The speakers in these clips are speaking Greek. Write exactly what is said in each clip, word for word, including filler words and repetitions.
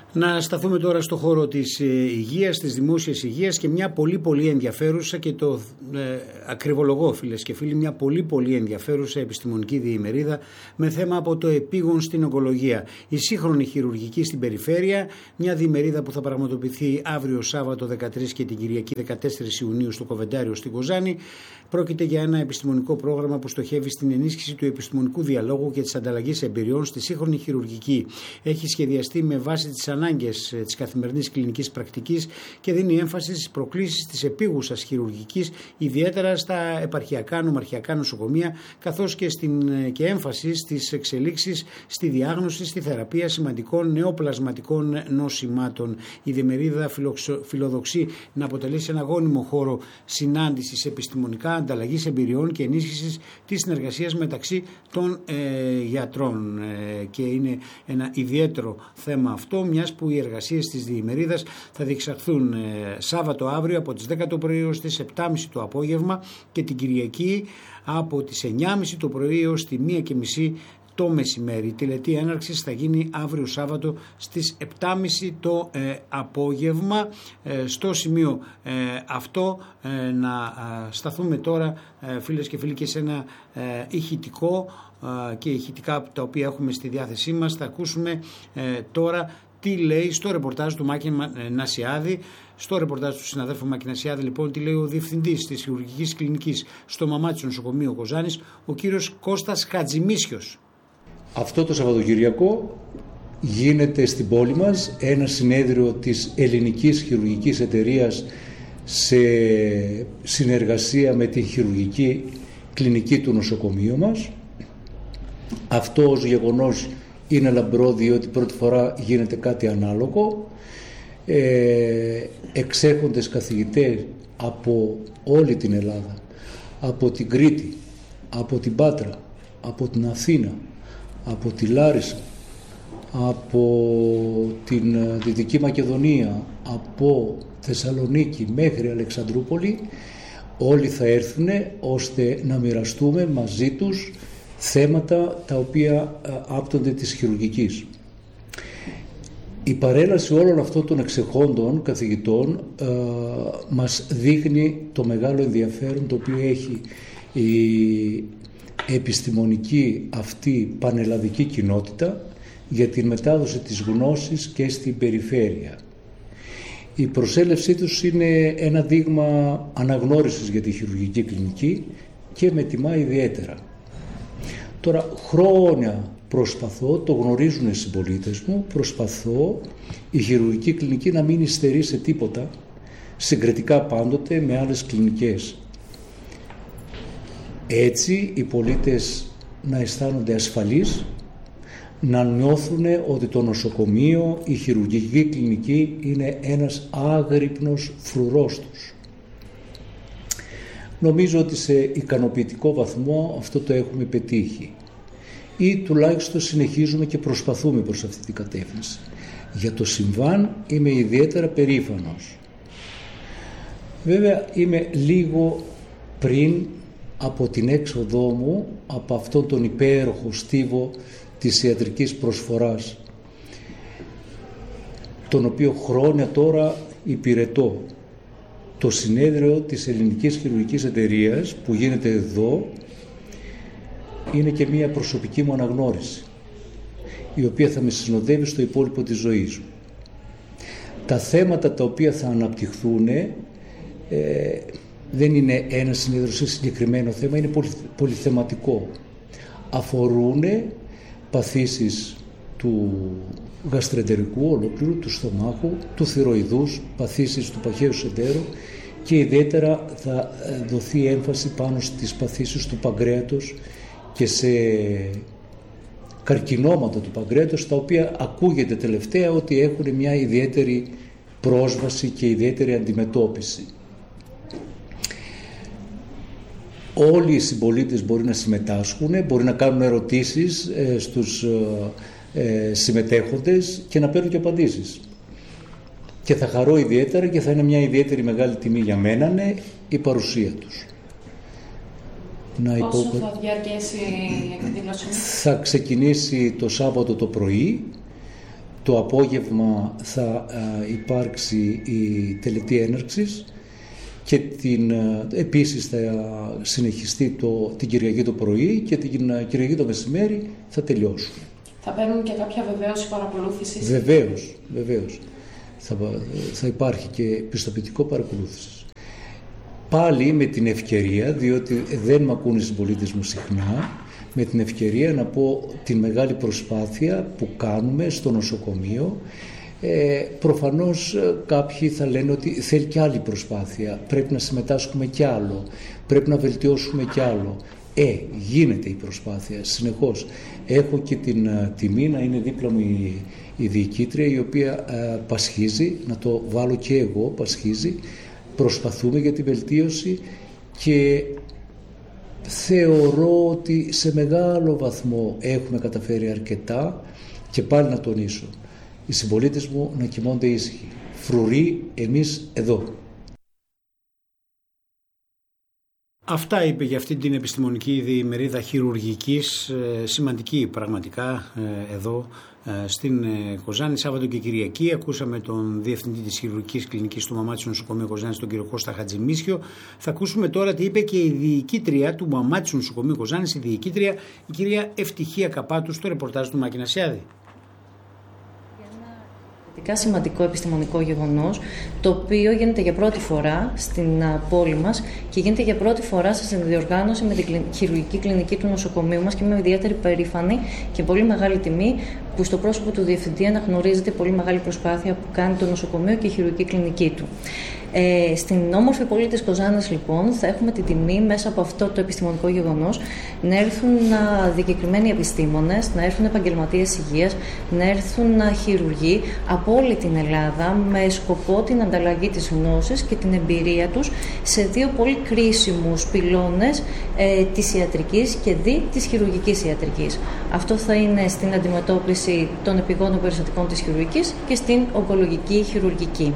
Να σταθούμε τώρα στο χώρο της υγείας, της δημόσιας υγείας και μια πολύ πολύ ενδιαφέρουσα και το ε, ακριβολογώ φίλες και φίλοι, μια πολύ πολύ ενδιαφέρουσα επιστημονική διημερίδα με θέμα από το επίγον στην ογκολογία. Η σύγχρονη χειρουργική στην περιφέρεια, μια διημερίδα που θα πραγματοποιηθεί αύριο Σάββατο δεκατρείς και την Κυριακή δεκατέσσερις Ιουνίου στο Κοβεντάριο στην Κοζάνη. Πρόκειται για ένα επιστημονικό πρόγραμμα που στοχεύει στην ενίσχυση του επιστημονικού διαλόγου και της ανταλλαγής εμπειριών στη σύγχρονη χειρουργική. Έχει σχεδιαστεί με βάση τις ανάγκες της καθημερινής κλινικής πρακτικής και δίνει έμφαση στις προκλήσεις της επίγουσας χειρουργικής, ιδιαίτερα στα επαρχιακά νομαρχιακά νοσοκομεία, καθώς και, στην, και έμφαση στις εξελίξεις στη διάγνωση, στη θεραπεία σημαντικών νεοπλασματικών νοσημάτων. Η διημερίδα φιλοδοξεί να αποτελέσει ένα γόνιμο χώρο συνάντησης επιστημονικά, ανταλλαγής εμπειριών και ενίσχυσης της συνεργασίας μεταξύ των ε, γιατρών. Ε, και είναι ένα ιδιαίτερο θέμα αυτό, μιας που οι εργασίες της διημερίδας θα διεξαχθούν ε, Σάββατο αύριο από τις δέκα το πρωί ως τις επτά και μισή το απόγευμα και την Κυριακή από τις εννιά και μισή το πρωί ως τη μία και μισή το μεσημέρι. Η τελετή έναρξης θα γίνει αύριο Σάββατο στις επτά και μισή το ε, απόγευμα. Ε, στο σημείο ε, αυτό ε, να ε, σταθούμε τώρα ε, φίλες και φίλοι και σε ένα ε, ηχητικό ε, και ηχητικά τα οποία έχουμε στη διάθεσή μας. Θα ακούσουμε ε, τώρα τι λέει στο ρεπορτάζ του Μάκη Νασιάδη. Στο ρεπορτάζ του συναδέλφου Μάκη Νασιάδη, λοιπόν, τι λέει ο διευθυντής της χειρουργικής κλινικής στο Μαμάτσιο Νοσοκομείο Κοζάνης, ο κύριος Κώστας Χατζημίσιος. Αυτό το Σαββατοκυριακό γίνεται στην πόλη μας ένα συνέδριο της Ελληνικής Χειρουργικής Εταιρείας σε συνεργασία με την χειρουργική κλινική του νοσοκομείου μας. Αυτό ως γεγονός είναι λαμπρό, διότι πρώτη φορά γίνεται κάτι ανάλογο. Ε, εξέχοντες καθηγητές από όλη την Ελλάδα, από την Κρήτη, από την Πάτρα, από την Αθήνα, από τη Λάρισα, από την Δυτική Μακεδονία, από Θεσσαλονίκη μέχρι Αλεξανδρούπολη, όλοι θα έρθουν ώστε να μοιραστούμε μαζί τους θέματα τα οποία άπτονται της χειρουργικής. Η παρέλαση όλων αυτών των εξεχόντων καθηγητών ε, μας δείχνει το μεγάλο ενδιαφέρον το οποίο έχει η επιστημονική αυτή πανελλαδική κοινότητα για την μετάδοση της γνώσης και στην περιφέρεια. Η προσέλευσή τους είναι ένα δείγμα αναγνώρισης για τη χειρουργική κλινική και με τιμά ιδιαίτερα. Τώρα χρόνια προσπαθώ, το γνωρίζουν οι συμπολίτες μου, προσπαθώ η χειρουργική κλινική να μην υστερεί σε τίποτα, συγκριτικά πάντοτε με άλλες κλινικές. Έτσι οι πολίτες να αισθάνονται ασφαλείς, να νιώθουν ότι το νοσοκομείο, η χειρουργική κλινική είναι ένας άγρυπνος φρουρός τους. Νομίζω ότι σε ικανοποιητικό βαθμό αυτό το έχουμε πετύχει ή τουλάχιστον συνεχίζουμε και προσπαθούμε προς αυτή την κατεύθυνση. Για το συμβάν είμαι ιδιαίτερα περήφανος. Βέβαια είμαι λίγο πριν από την έξοδό μου από αυτόν τον υπέροχο στίβο της ιατρικής προσφοράς, τον οποίο χρόνια τώρα υπηρετώ. Το συνέδριο της Ελληνικής Χειρουργικής Εταιρείας που γίνεται εδώ είναι και μία προσωπική μου αναγνώριση, η οποία θα με συνοδεύει στο υπόλοιπο της ζωής μου. Τα θέματα τα οποία θα αναπτυχθούν ε, δεν είναι ένα συνέδριο σε συγκεκριμένο θέμα, είναι πολυ, πολυθεματικό. Αφορούν παθήσεις του γαστρεντερικού ολόκληρου, του στομάχου, του θυροειδούς, παθήσεις του παχαίου σεντέρου και ιδιαίτερα θα δοθεί έμφαση πάνω στις παθήσεις του παγκρέατος και σε καρκινώματα του παγκρέατος, τα οποία ακούγεται τελευταία ότι έχουν μια ιδιαίτερη πρόσβαση και ιδιαίτερη αντιμετώπιση. Όλοι οι συμπολίτες μπορεί να συμμετάσχουν, μπορεί να κάνουν ερωτήσεις ε, στους ε, συμμετέχοντες και να παίρνουν και απαντήσεις. Και θα χαρώ ιδιαίτερα και θα είναι μια ιδιαίτερη μεγάλη τιμή για μένα ναι, η παρουσία τους. Να υπο... Πόσο θα διαρκέσει η εκδήλωση? Θα ξεκινήσει το Σάββατο το πρωί. το απόγευμα θα υπάρξει η τελετή έναρξης και την, επίσης θα συνεχιστεί το, την Κυριακή το πρωί και την Κυριακή το μεσημέρι θα τελειώσουν. Θα παίρνουν και κάποια βεβαίωση παρακολούθησης? Βεβαίως, βεβαίως. Θα, θα υπάρχει και πιστοποιητικό παρακολούθησης. Πάλι με την ευκαιρία, διότι δεν μ' ακούνε οι συμπολίτες μου συχνά, με την ευκαιρία να πω την μεγάλη προσπάθεια που κάνουμε στο νοσοκομείο. Ε, προφανώς κάποιοι θα λένε ότι θέλει κι άλλη προσπάθεια, πρέπει να συμμετάσχουμε κι άλλο, πρέπει να βελτιώσουμε κι άλλο. Ε, γίνεται η προσπάθεια συνεχώς. Έχω και την α, τιμή να είναι δίπλα μου η, η διοικήτρια, η οποία α, πασχίζει, να το βάλω και εγώ, πασχίζει. Προσπαθούμε για τη βελτίωση και θεωρώ ότι σε μεγάλο βαθμό έχουμε καταφέρει αρκετά και πάλι να τονίσω. Οι συμπολίτες μου να κοιμώνται ήσυχοι. Φρουροί εμείς εδώ. Αυτά είπε για αυτή την επιστημονική διημερίδα χειρουργικής, σημαντική πραγματικά εδώ στην Κοζάνη, Σάββατο και Κυριακή. Ακούσαμε τον Διευθυντή της Χειρουργικής Κλινικής του Μαμάτσιου Νοσοκομείου Κοζάνης, τον κύριο Κώστα Χατζημίσιο. Θα ακούσουμε τώρα τι είπε και η διοικήτρια του Μαμάτσιου Νοσοκομείου Κοζάνης, η διοικήτρια, η κυρία Ευτυχία Καπάτου, στο ρεπορτάζ του Μάκη Νασιάδη. Σημαντικό επιστημονικό γεγονός, το οποίο γίνεται για πρώτη φορά στην πόλη μας και γίνεται για πρώτη φορά σε συνδιοργάνωση με την χειρουργική κλινική του νοσοκομείου μας, και είμαι ιδιαίτερη περήφανη και πολύ μεγάλη τιμή που στο πρόσωπο του Διευθυντή αναγνωρίζεται πολύ μεγάλη προσπάθεια που κάνει το νοσοκομείο και η χειρουργική κλινική του. Ε, στην όμορφη πόλη της Κοζάνης, λοιπόν, θα έχουμε την τιμή μέσα από αυτό το επιστημονικό γεγονός να έρθουν διακεκριμένοι επιστήμονες, να έρθουν επαγγελματίες υγείας, να έρθουν χειρουργοί από όλη την Ελλάδα με σκοπό την ανταλλαγή της γνώσης και την εμπειρία τους σε δύο πολύ κρίσιμους πυλώνες ε, της ιατρικής και δι της χειρουργικής ιατρικής. Αυτό θα είναι στην αντιμετώπιση των επιγόντων περιστατικών της χειρουργικής και στην ογκολογική χειρουργική.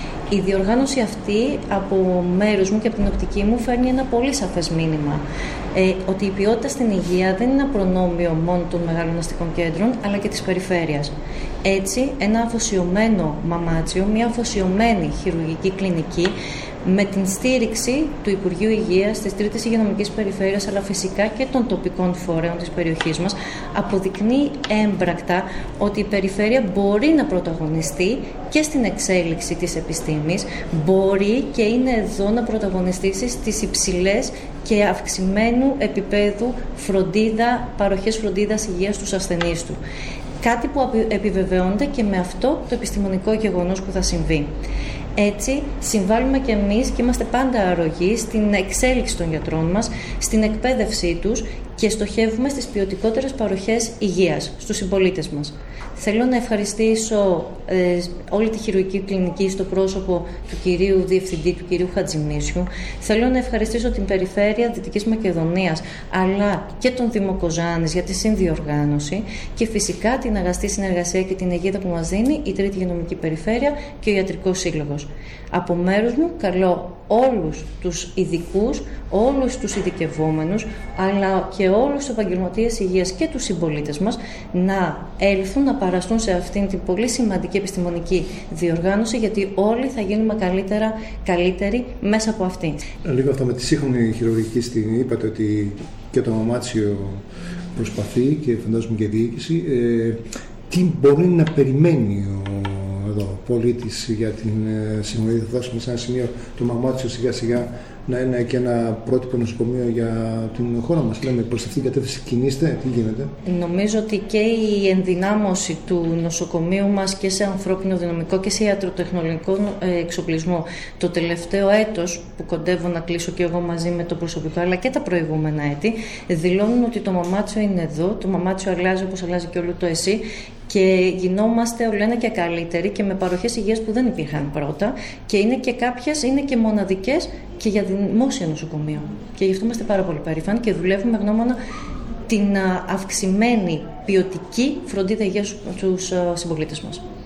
Η διοργάνωση αυτή από μέρους μου και από την οπτική μου φέρνει ένα πολύ σαφές μήνυμα. Ε, ότι η ποιότητα στην υγεία δεν είναι ένα προνόμιο μόνο των μεγάλων αστικών κέντρων, αλλά και της περιφέρειας. Έτσι, ένα αφοσιωμένο μαμάτσιο, μια αφοσιωμένη χειρουργική κλινική, με την στήριξη του Υπουργείου Υγείας, της Τρίτης Υγειονομικής Περιφέρειας, αλλά φυσικά και των τοπικών φορέων της περιοχής μας, αποδεικνύει έμπρακτα ότι η περιφέρεια μπορεί να πρωταγωνιστεί και στην εξέλιξη της επιστήμης, μπορεί και είναι εδώ να πρωταγωνιστήσει στις υψηλές και αυξημένου επίπεδου φροντίδα, παροχές φροντίδας υγείας στους ασθενείς του. Κάτι που επιβεβαιώνεται και με αυτό το επιστημονικό γεγονός που θα συμβεί. Έτσι, συμβάλλουμε και εμείς και είμαστε πάντα αρρωγοί στην εξέλιξη των γιατρών μας, στην εκπαίδευσή τους και στοχεύουμε στις ποιοτικότερες παροχές υγείας στους συμπολίτες μας. Θέλω να ευχαριστήσω ε, όλη τη χειρουργική κλινική στο πρόσωπο του κυρίου Διευθυντή, του κυρίου Χατζημίσιου. Θέλω να ευχαριστήσω την Περιφέρεια Δυτικής Μακεδονίας, αλλά και τον Δήμο Κοζάνης για τη συνδιοργάνωση και φυσικά την αγαστή συνεργασία και την αιγίδα που μας δίνει η Τρίτη Υγειονομική Περιφέρεια και ο Ιατρικός Σύλλογος. Από μέρους μου καλώ όλους τους ειδικούς, όλους τους ειδικευόμενους, αλλά και όλους τους επαγγελματίες υγείας και τους συμπολίτες μας να έλθουν να παραστούν σε αυτήν την πολύ σημαντική επιστημονική διοργάνωση, γιατί όλοι θα γίνουμε καλύτερα, καλύτεροι μέσα από αυτήν. Λίγο αυτό με τη σύγχρονη χειρουργική στιγμή, είπατε ότι και το Μαμάτσιο προσπαθεί και φαντάζομαι και η διοίκηση. Ε, τι μπορεί να περιμένει ο εδώ, πολίτης για την συμμετοχή? Θα δώσουμε σε ένα σημείο το Μαμάτσιο σιγά σιγά να είναι και ένα πρότυπο νοσοκομείο για την χώρα μας. Λέμε, προς αυτήν την κατεύθυνση κινείστε, τι γίνεται? Νομίζω ότι και η ενδυνάμωση του νοσοκομείου μας και σε ανθρώπινο δυναμικό και σε ιατροτεχνολογικό εξοπλισμό το τελευταίο έτος που κοντεύω να κλείσω και εγώ μαζί με το προσωπικό, αλλά και τα προηγούμενα έτη, δηλώνουν ότι το Μαμάτσιο είναι εδώ, το Μαμάτσιο αλλάζει όπως αλλάζει και όλο το ΕΣΥ, και γινόμαστε όλο ένα και καλύτεροι και με παροχές υγείας που δεν υπήρχαν πρώτα, και είναι και κάποιες, είναι και μοναδικές και για δημόσια νοσοκομεία. Και γι' αυτό είμαστε πάρα πολύ περήφανοι και δουλεύουμε γνώμονα την αυξημένη ποιοτική φροντίδα υγείας στους συμπολίτες μας.